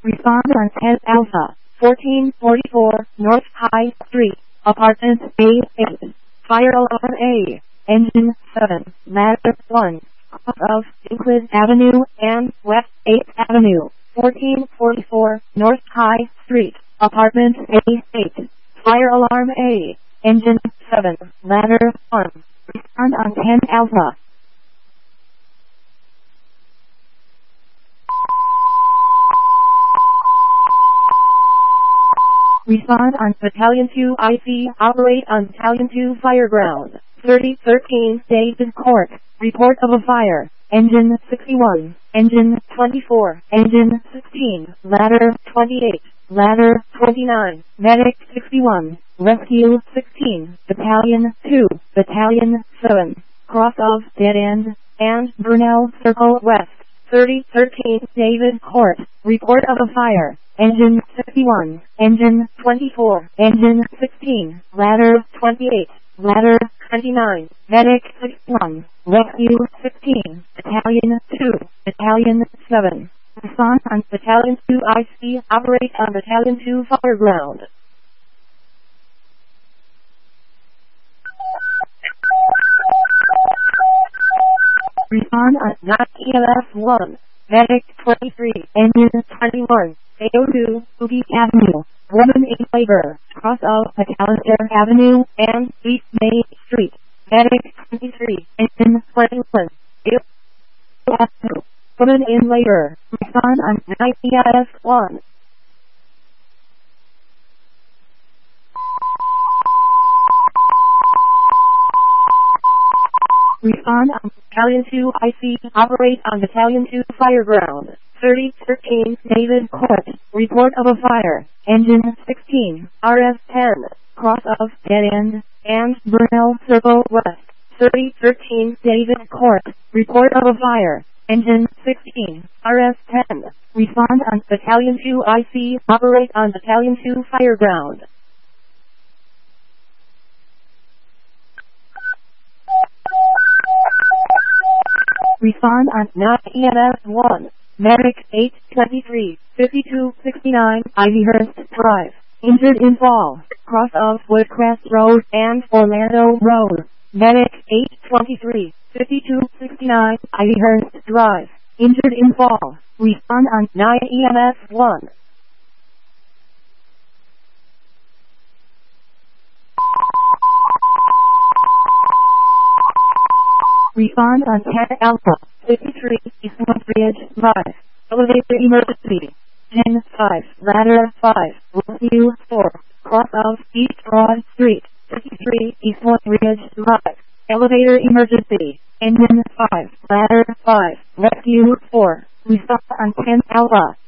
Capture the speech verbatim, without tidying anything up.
Respond on ten Alpha, fourteen forty-four North High Street, Apartment A eight. Fire alarm A. Engine seven, ladder one. Off of Euclid Avenue and West eighth Avenue, fourteen forty-four North High Street, Apartment A eight. Fire alarm A. Engine seven, ladder one. Respond on ten Alpha. Respond on Battalion two I C. Operate on Battalion two Fireground. thirty thirteen David Court. Report of a fire. Engine sixty-one. Engine twenty-four. Engine sixteen. Ladder twenty-eight. Ladder twenty-nine. Medic sixty-one. Rescue sixteen. Battalion two. Battalion seven. Cross of Dead End and Burnell Circle West. thirty thirteen David Court. Report of a fire. Engine sixty-one. Engine twenty-four. Engine sixteen. Ladder twenty-eight. Ladder twenty-nine. Medic sixty-one. Rescue sixteen. Battalion two. Battalion seven. Respond on Battalion two I C. Operate on Battalion two Fireground. Respond on nine E M S one. Medic twenty-three. Engine twenty-one. A O two, Boogie Avenue. Woman in labor. Cross of McAllister Avenue and East Main Street. Medic twenty-three. Engine twenty-one. A O two Avenue. Woman in labor. Respond on nine E M S one. Respond on Battalion two I C. Operate on Battalion two Fireground. thirty thirteen David Court. Report of a fire. Engine sixteen. R S ten. Cross of Dead End and Burnell Circle West. thirty thirteen David Court. Report of a fire. Engine sixteen. R S ten. Respond on Battalion two I C. Operate on Battalion two Fireground. Respond on nine E M S one. Medic eight twenty-three, fifty-two sixty-nine Ivyhurst Drive. Injured in fall. Cross of Woodcrest Road and Orlando Road. Medic eight twenty-three, fifty-two sixty-nine Ivyhurst Drive. Injured in fall. Respond on nine E M S one. Respond on ten Alpha, fifty-three East Ridge Drive. Elevator emergency. ten five, ladder five, rescue four. Cross of East Broad Street, fifty-three East Ridge Drive. Elevator emergency. Engine five, ladder five, rescue four. Respond on ten Alpha.